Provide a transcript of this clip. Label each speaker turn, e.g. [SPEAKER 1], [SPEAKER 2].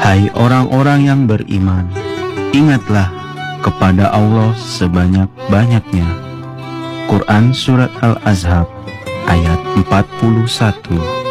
[SPEAKER 1] Hai orang-orang yang beriman, ingatlah kepada Allah sebanyak-banyaknya. Quran Surat Al-Ahzab ayat 41.